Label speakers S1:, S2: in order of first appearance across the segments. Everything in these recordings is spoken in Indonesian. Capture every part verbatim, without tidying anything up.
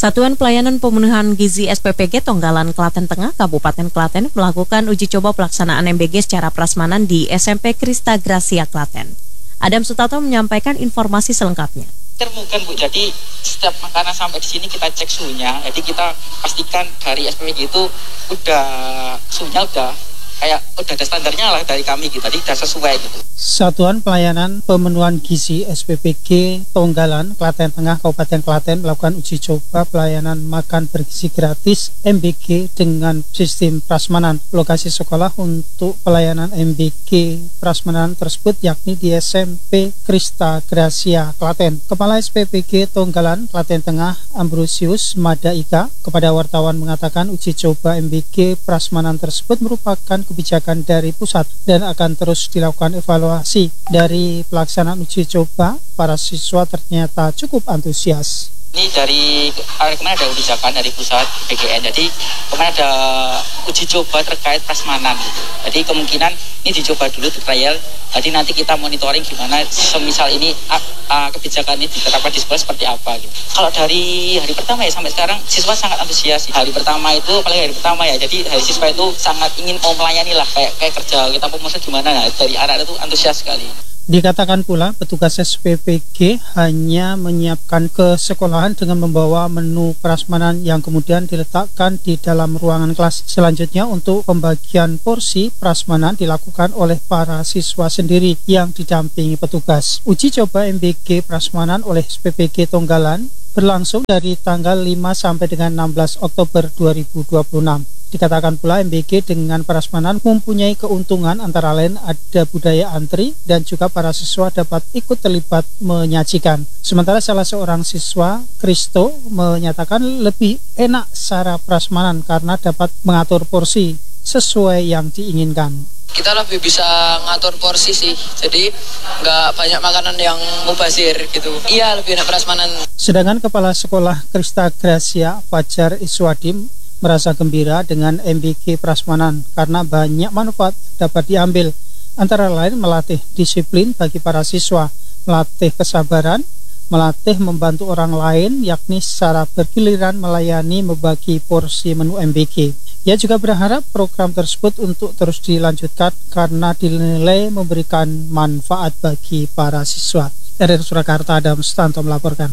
S1: Satuan Pelayanan Pemenuhan Gizi S P P G Tonggalan Klaten Tengah, Kabupaten Klaten melakukan uji coba pelaksanaan M B G secara prasmanan di S M P Krista Gracia Klaten. Adam Sutanto menyampaikan informasi selengkapnya.
S2: Termungkin Bu, jadi setiap makanan sampai di sini kita cek suhunya. Jadi kita pastikan dari S P P G itu udah suhunya udah kayak udah ada standarnya lah dari kami gitu, jadi udah sesuai gitu.
S3: Satuan Pelayanan Pemenuhan Gizi S P P G Tonggalan Klaten Tengah Kabupaten Klaten melakukan uji coba pelayanan makan bergizi gratis M B G dengan sistem prasmanan. Lokasi sekolah untuk pelayanan M B G prasmanan tersebut yakni di S M P Krista Gracia Klaten. Kepala S P P G Tonggalan Klaten Tengah Ambrosius Madaika kepada wartawan mengatakan uji coba M B G prasmanan tersebut merupakan kebijakan dari pusat dan akan terus dilakukan evaluasi. Dari pelaksanaan uji coba, para siswa ternyata cukup antusias.
S2: Ini dari kemarin ada kebijakan dari pusat P G N, jadi kemarin ada uji coba terkait prasmanan gitu. Jadi kemungkinan ini dicoba dulu di trial, jadi nanti kita monitoring gimana semisal ini uh, uh, kebijakan ini diterapkan di sekolah seperti apa gitu. Kalau dari hari pertama ya sampai sekarang siswa sangat antusias. Hari pertama itu paling hari pertama ya, jadi hari siswa itu sangat ingin mau melayani lah, kayak kayak kerja kita pemusat gimana, nah, dari anak-anak itu antusias sekali.
S3: Dikatakan pula petugas S P P G hanya menyiapkan ke sekolahan dengan membawa menu prasmanan yang kemudian diletakkan di dalam ruangan kelas. Selanjutnya untuk pembagian porsi prasmanan dilakukan oleh para siswa sendiri yang didampingi petugas. Uji coba M B G prasmanan oleh S P P G Tonggalan berlangsung dari tanggal lima sampai dengan enam belas Oktober dua ribu dua puluh enam. Dikatakan pula M B G dengan prasmanan mempunyai keuntungan antara lain ada budaya antri dan juga para siswa dapat ikut terlibat menyajikan. Sementara salah seorang siswa, Kristo, menyatakan lebih enak cara prasmanan karena dapat mengatur porsi sesuai yang diinginkan.
S4: Kita lebih bisa ngatur porsi sih, jadi nggak banyak makanan yang mubazir gitu. Iya, lebih enak prasmanan.
S3: Sedangkan Kepala Sekolah Krista Gracia, Fajar Iswadim, merasa gembira dengan M B G prasmanan karena banyak manfaat dapat diambil, antara lain melatih disiplin bagi para siswa, melatih kesabaran, melatih membantu orang lain yakni secara bergiliran melayani membagi porsi menu M B G. Ia juga berharap program tersebut untuk terus dilanjutkan karena dinilai memberikan manfaat bagi para siswa. Dari Surakarta, Adam Sutanto melaporkan.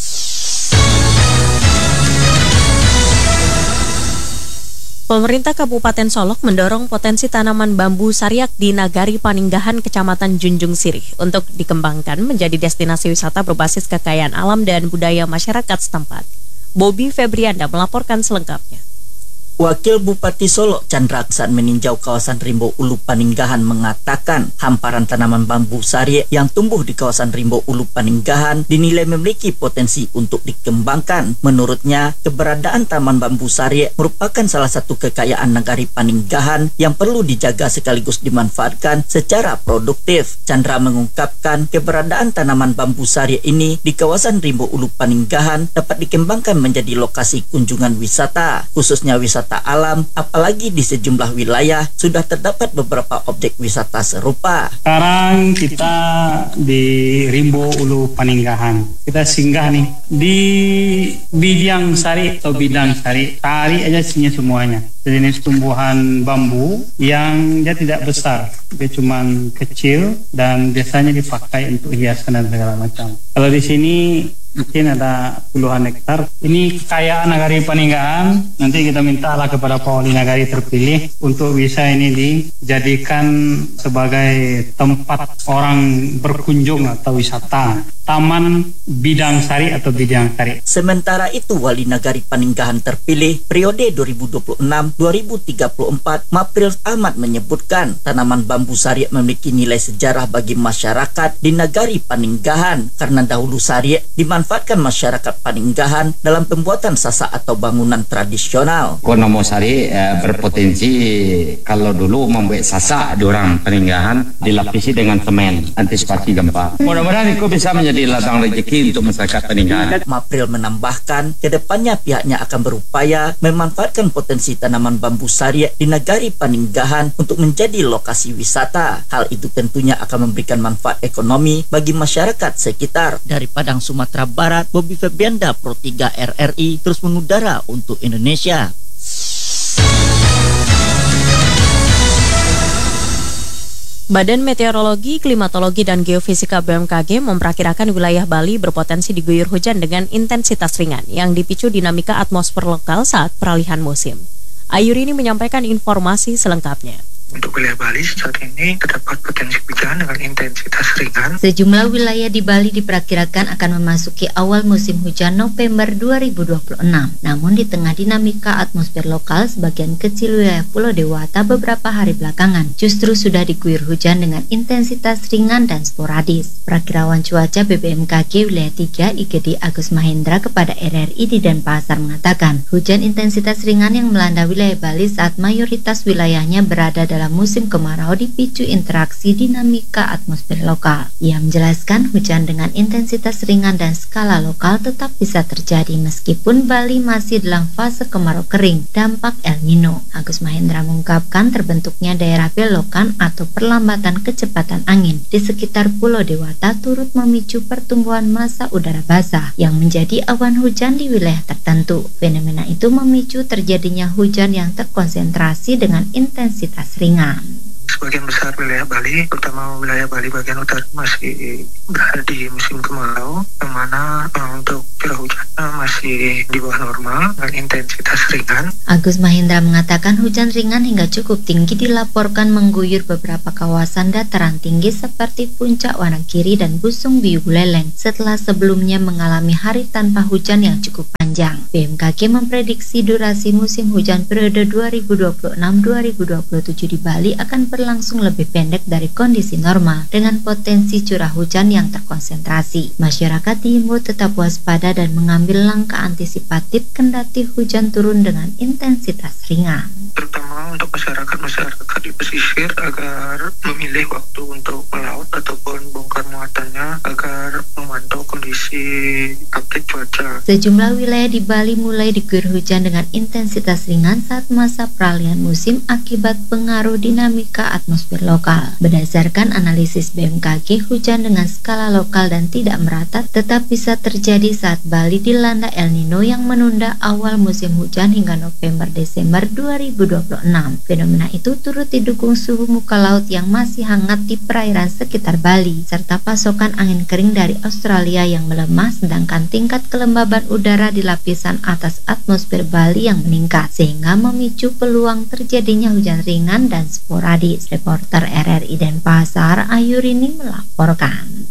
S1: Pemerintah Kabupaten Solok mendorong potensi tanaman bambu sariak di Nagari Paninggahan, Kecamatan Junjung Sirih untuk dikembangkan menjadi destinasi wisata berbasis kekayaan alam dan budaya masyarakat setempat. Bobby Febrianda melaporkan selengkapnya.
S5: Wakil Bupati Solok Chandra Aksan meninjau kawasan Rimbo Ulu Paninggahan mengatakan hamparan tanaman bambu sariak yang tumbuh di kawasan Rimbo Ulu Paninggahan dinilai memiliki potensi untuk dikembangkan. Menurutnya, keberadaan taman bambu sariak merupakan salah satu kekayaan Nagari Paninggahan yang perlu dijaga sekaligus dimanfaatkan secara produktif. Chandra mengungkapkan keberadaan tanaman bambu sariak ini di kawasan Rimbo Ulu Paninggahan dapat dikembangkan menjadi lokasi kunjungan wisata, khususnya wisata alam, apalagi di sejumlah wilayah sudah terdapat beberapa objek wisata serupa.
S6: Sekarang kita di Rimbo Ulu Paninggahan. Kita singgah nih di bidang sari atau bidang sari. Sari aja sini semuanya. Sejenis tumbuhan bambu yang dia tidak besar, dia cuma kecil dan biasanya dipakai untuk hiasan dan segala macam. Kalau di sini mungkin ada puluhan hektar. Ini kekayaan Nagari Paninggahan. Nanti kita minta lah kepada Pak Wali Nagari terpilih untuk bisa ini dijadikan sebagai tempat orang berkunjung atau wisata. Taman Bidang Sari atau Bidang Sari.
S5: Sementara itu, Wali Nagari Paninggahan terpilih periode dua ribu dua puluh enam sampai dua ribu tiga puluh empat, Mapril Ahmad menyebutkan tanaman bambu sariak memiliki nilai sejarah bagi masyarakat di Nagari Paninggahan karena dahulu sariak dimanfaatkan masyarakat Paninggahan dalam pembuatan sasa atau bangunan tradisional.
S7: Konomo sari eh, berpotensi kalau dulu membuat sasa di orang Paninggahan dilapisi dengan semen antisipasi gempa. Mudah-mudahan itu bisa menjadi menjadi ladang rezeki untuk masyarakat Paninggahan.
S5: Mapril menambahkan, kedepannya pihaknya akan berupaya memanfaatkan potensi tanaman bambu sariak di Nagari Paninggahan untuk menjadi lokasi wisata. Hal itu tentunya akan memberikan manfaat ekonomi bagi masyarakat sekitar. Dari Padang, Sumatera Barat, Bobby Febrianda, Pro tiga R R I, terus mengudara untuk Indonesia.
S1: Badan Meteorologi, Klimatologi, dan Geofisika B M K G memperkirakan wilayah Bali berpotensi diguyur hujan dengan intensitas ringan yang dipicu dinamika atmosfer lokal saat peralihan musim. Ayurini menyampaikan informasi selengkapnya.
S8: Untuk wilayah Bali saat ini terdapat potensi hujan dengan intensitas ringan.
S9: Sejumlah wilayah di Bali diperkirakan akan memasuki awal musim hujan November dua ribu dua puluh enam. Namun di tengah dinamika atmosfer lokal, sebagian kecil wilayah Pulau Dewata beberapa hari belakangan justru sudah diguyur hujan dengan intensitas ringan dan sporadis. Prakirawan cuaca B B M K G wilayah tiga I G D Agus Mahendra kepada R R I di Denpasar mengatakan, hujan intensitas ringan yang melanda wilayah Bali saat mayoritas wilayahnya berada dalam musim kemarau dipicu interaksi dinamika atmosfer lokal. Ia menjelaskan hujan dengan intensitas ringan dan skala lokal tetap bisa terjadi meskipun Bali masih dalam fase kemarau kering, dampak El Nino. Agus Mahendra mengungkapkan terbentuknya daerah belokan atau perlambatan kecepatan angin di sekitar Pulau Dewata turut memicu pertumbuhan massa udara basah yang menjadi awan hujan di wilayah tertentu. Fenomena itu memicu terjadinya hujan yang terkonsentrasi dengan intensitas ringan.
S8: Sebagian besar wilayah Bali, terutama wilayah Bali bagian utara masih berada di musim kemarau, yang mana uh, untuk curah hujannya masih di bawah normal dengan intensitas ringan.
S9: Agus Mahendra mengatakan hujan ringan hingga cukup tinggi dilaporkan mengguyur beberapa kawasan dataran tinggi seperti Puncak Wonogiri dan Busung Biu Buleleng setelah sebelumnya mengalami hari tanpa hujan yang cukup panjang. B M K G memprediksi durasi musim hujan periode dua ribu dua puluh enam sampai dua ribu dua puluh tujuh di Bali akan berlangsung lebih pendek dari kondisi normal dengan potensi curah hujan yang terkonsentrasi. Masyarakat diimbau tetap waspada dan mengambil langkah antisipatif kendati hujan turun dengan intensitas ringan.
S8: Terutama untuk masyarakat-masyarakat di pesisir agar memilih waktu untuk melaut ataupun bongkar muatannya agar memantau kondisi update cuaca.
S9: Sejumlah wilayah di Bali mulai diguyur hujan dengan intensitas ringan saat masa peralihan musim akibat pengaruh dinamika atmosfer lokal. Berdasarkan analisis B M K G, hujan dengan skala lokal dan tidak merata tetap bisa terjadi saat Bali dilanda El Nino yang menunda awal musim hujan hingga November Desember dua ribu dua puluh enam. Fenomena itu turut didukung suhu muka laut yang masih hangat di perairan sekitar Bali serta pasokan angin kering dari Australia yang melemah, sedangkan tingkat kelembaban udara di lapisan atas atmosfer Bali yang meningkat sehingga memicu peluang terjadinya hujan ringan dan sporadis. Reporter R R I Denpasar, Ayurini melaporkan.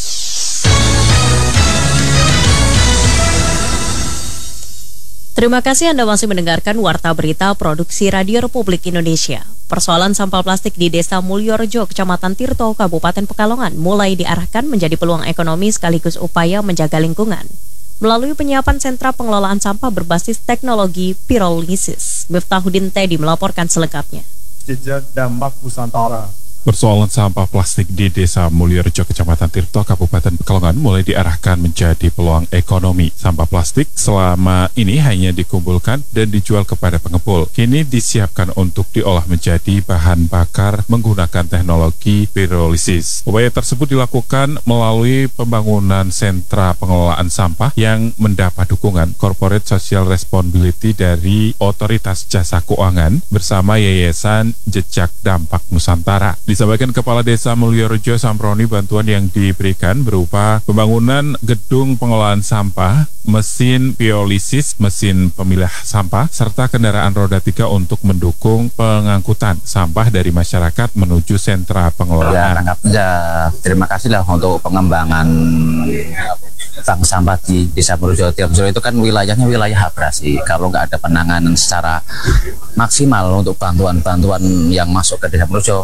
S1: Terima kasih Anda masih mendengarkan Warta Berita Produksi Radio Republik Indonesia. Persoalan sampah plastik di Desa Mulyorejo, Kecamatan Tirto, Kabupaten Pekalongan mulai diarahkan menjadi peluang ekonomi sekaligus upaya menjaga lingkungan melalui penyiapan sentra pengelolaan sampah berbasis teknologi pirolisis. Miftahudin Teddy melaporkan selengkapnya.
S10: Jejak dampak Nusantara.
S11: Persoalan sampah plastik di Desa Mulyorejo, Kecamatan Tirto, Kabupaten Pekalongan mulai diarahkan menjadi peluang ekonomi. Sampah plastik selama ini hanya dikumpulkan dan dijual kepada pengepul. Kini disiapkan untuk diolah menjadi bahan bakar menggunakan teknologi pirolisis. Upaya tersebut dilakukan melalui pembangunan sentra pengelolaan sampah yang mendapat dukungan Corporate Social Responsibility dari Otoritas Jasa Keuangan bersama Yayasan Jejak Dampak Nusantara. Disampaikan Kepala Desa Mulyorejo Samproni, bantuan yang diberikan berupa pembangunan gedung pengelolaan sampah, mesin pirolisis, mesin pemilah sampah, serta kendaraan roda tiga untuk mendukung pengangkutan sampah dari masyarakat menuju sentra pengelolaan.
S7: Ya, ya, terima kasih lah untuk pengembangan bank sampah di Desa Mulyorejo Tirto. Itu kan wilayahnya wilayah abrasi. Kalau nggak ada penanganan secara maksimal untuk bantuan-bantuan yang masuk ke Desa Mulyorejo,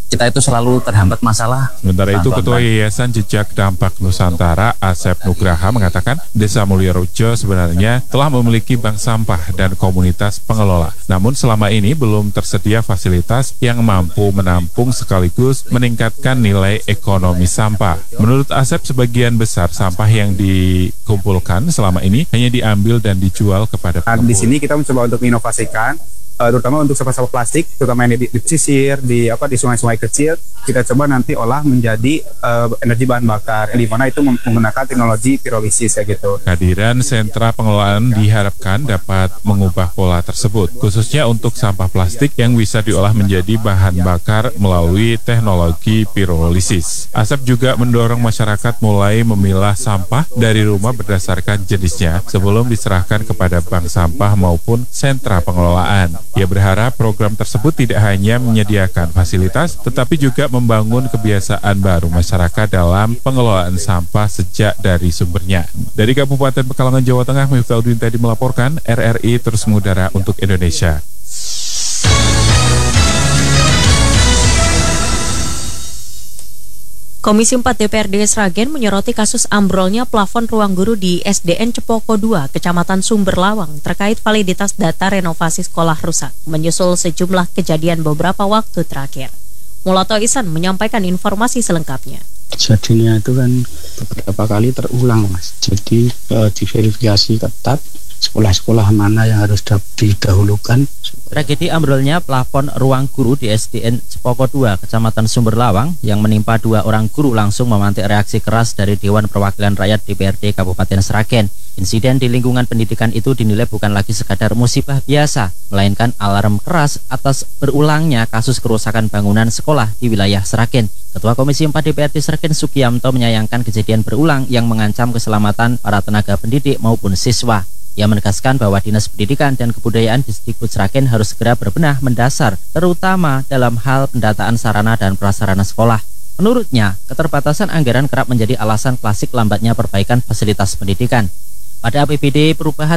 S7: kita itu selalu terhambat masalah.
S11: Sementara itu,
S7: Bantuan
S11: Ketua
S7: bank.
S11: Yayasan Jejak Dampak Nusantara, Asep Nugraha, mengatakan Desa Mulyorejo sebenarnya telah memiliki bank sampah dan komunitas pengelola. Namun selama ini belum tersedia fasilitas yang mampu menampung sekaligus meningkatkan nilai ekonomi sampah. Menurut Asep, sebagian besar sampah yang dikumpulkan selama ini hanya diambil dan dijual kepada
S12: Nah,
S11: pengepul.
S12: di sini kita mencoba untuk menginovasikan, uh, terutama untuk sampah-sampah plastik, terutama yang di, di pesisir, di apa di sungai-sungai kecil, kita coba nanti olah menjadi uh, energi bahan bakar, di mana itu menggunakan teknologi pirolisis ya gitu.
S11: Kehadiran sentra pengelolaan diharapkan dapat mengubah pola tersebut, khususnya untuk sampah plastik yang bisa diolah menjadi bahan bakar melalui teknologi pirolisis. Asep juga mendorong masyarakat mulai memilah sampah dari rumah berdasarkan jenisnya sebelum diserahkan kepada bank sampah maupun sentra pengelolaan. Ia berharap program tersebut tidak hanya menyediakan fasilitas, tetapi juga membangun kebiasaan baru masyarakat dalam pengelolaan sampah sejak dari sumbernya. Dari Kabupaten Pekalongan, Jawa Tengah, Miftahudin tadi melaporkan, R R I terus mengudara untuk Indonesia.
S1: Komisi empat D P R D Sragen menyoroti kasus ambrolnya plafon ruang guru di S D N Cepoko dua, Kecamatan Sumberlawang, terkait validitas data renovasi sekolah rusak, menyusul sejumlah kejadian beberapa waktu terakhir. Mulato Ihsan menyampaikan informasi selengkapnya.
S13: Kejadiannya itu kan beberapa kali terulang, Mas. Jadi eh, diverifikasi ketat sekolah-sekolah mana yang harus didahulukan.
S14: Tragedi ambrolnya plafon ruang guru di S D N Cepoko dua, Kecamatan Sumberlawang, yang menimpa dua orang guru langsung memantik reaksi keras dari Dewan Perwakilan Rakyat D P R D Kabupaten Sragen. Insiden di lingkungan pendidikan itu dinilai bukan lagi sekadar musibah biasa, melainkan alarm keras atas berulangnya kasus kerusakan bangunan sekolah di wilayah Sragen. Ketua Komisi empat D P R D Sragen Sugiyamto menyayangkan kejadian berulang yang mengancam keselamatan para tenaga pendidik maupun siswa. Ia menegaskan bahwa Dinas Pendidikan dan Kebudayaan Disdikbud Sragen harus segera berbenah mendasar, terutama dalam hal pendataan sarana dan prasarana sekolah. Menurutnya, keterbatasan anggaran kerap menjadi alasan klasik lambatnya perbaikan fasilitas pendidikan. Pada A P B D perubahan